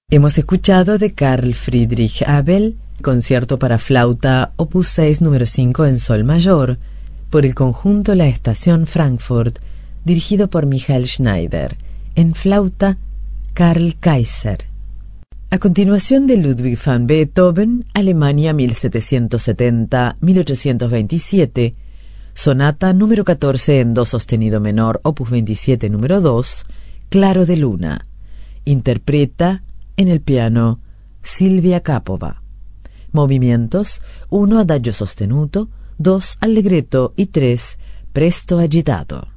Hemos escuchado de Carl Friedrich Abel, concierto para flauta opus 6 número 5 en sol mayor, por el conjunto La Estación Frankfurt, dirigido por Michael Schneider, en flauta Karl Kaiser. A continuación de Ludwig van Beethoven, Alemania 1770-1827, sonata número 14 en do sostenido menor, opus 27 número 2, Claro de Luna. Interpreta en el piano Silvia Capova. Movimientos: 1 adagio sostenuto, 2 allegretto y 3 presto agitato.